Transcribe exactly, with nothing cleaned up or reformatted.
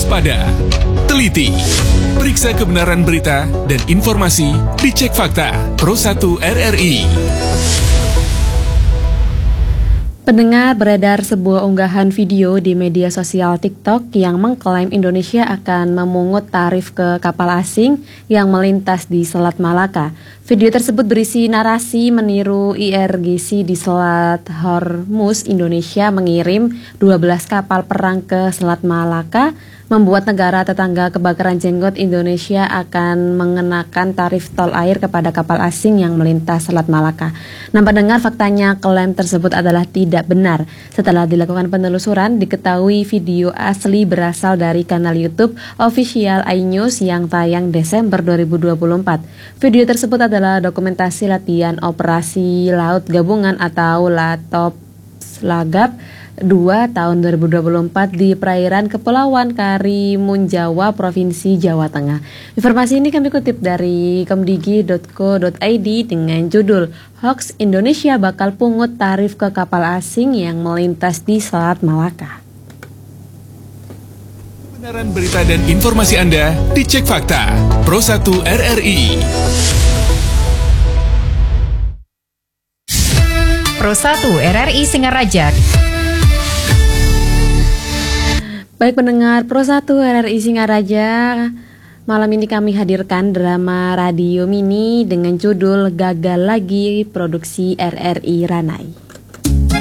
waspada, teliti, periksa kebenaran berita dan informasi, dicek fakta. Pro satu R R I. Pendengar, beredar sebuah unggahan video di media sosial TikTok yang mengklaim Indonesia akan memungut tarif ke kapal asing yang melintas di Selat Malaka. Video tersebut berisi narasi meniru I R G C di Selat Hormuz. Indonesia mengirim dua belas kapal perang ke Selat Malaka, membuat negara tetangga kebakaran jenggot Indonesia akan mengenakan tarif tol air kepada kapal asing yang melintas Selat Malaka. Nah, pendengar, faktanya klaim tersebut adalah tidak benar. Setelah dilakukan penelusuran, diketahui video asli berasal dari kanal YouTube Official iNews yang tayang Desember dua ribu dua puluh empat. Video tersebut adalah dokumentasi latihan Operasi Laut Gabungan atau LATOPS Lagap dua tahun dua ribu dua puluh empat di perairan Kepulauan Karimun Jawa, Provinsi Jawa Tengah. Informasi ini kami kutip dari kemdigi dot co dot i d dengan judul Hoax Indonesia bakal pungut tarif ke kapal asing yang melintas di Selat Malaka. Kebenaran berita dan informasi Anda dicek fakta. Pro satu R R I. Pro satu R R I Singaraja. Baik pendengar Pro satu R R I Singaraja, malam ini kami hadirkan drama radio mini dengan judul Gagal Lagi, produksi R R I Ranai.